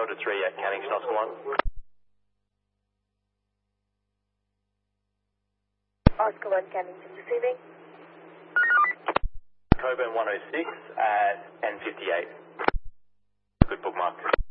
Delta 3 at Cannington, Oscar 1. Oscar 1, Cannington, receiving. Coburn 106 at 10:58. Good bookmark.